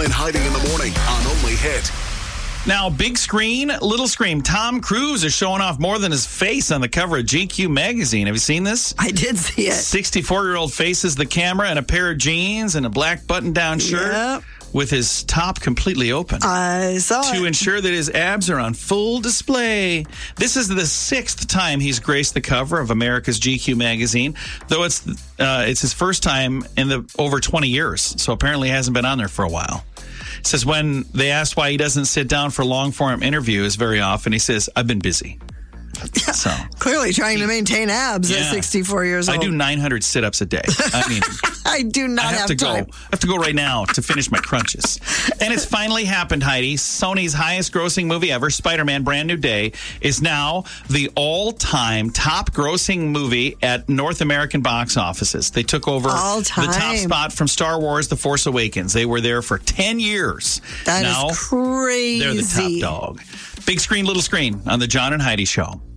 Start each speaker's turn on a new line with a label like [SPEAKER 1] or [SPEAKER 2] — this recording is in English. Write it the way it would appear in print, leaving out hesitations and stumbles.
[SPEAKER 1] John and Heidi in the morning on Only Hit.
[SPEAKER 2] Now, big screen, little screen. Tom Cruise is showing off more than his face on the cover of GQ magazine. Have you seen this?
[SPEAKER 3] I did see it.
[SPEAKER 2] 64-year-old faces the camera in a pair of jeans and a black button-down shirt.
[SPEAKER 3] Yep.
[SPEAKER 2] With his top completely open.
[SPEAKER 3] I saw it.
[SPEAKER 2] To ensure that his abs are on full display. This is the 6th time he's graced the cover of America's GQ magazine, though it's his first time in over 20 years, so apparently he hasn't been on there for a while. It says when they asked why he doesn't sit down for long-form interviews very often, he says, I've been busy. So
[SPEAKER 3] clearly trying to maintain abs at 64 years old.
[SPEAKER 2] I do 900 sit-ups a day. I mean,
[SPEAKER 3] I do not have time.
[SPEAKER 2] I have to go right now to finish my crunches. And it's finally happened, Heidi. Sony's highest-grossing movie ever, Spider-Man: Brand New Day, is now the all-time top-grossing movie at North American box offices. They took over the top spot from Star Wars: The Force Awakens. They were there for 10 years.
[SPEAKER 3] That is crazy.
[SPEAKER 2] They're the top dog. Big screen, little screen on the John and Heidi Show.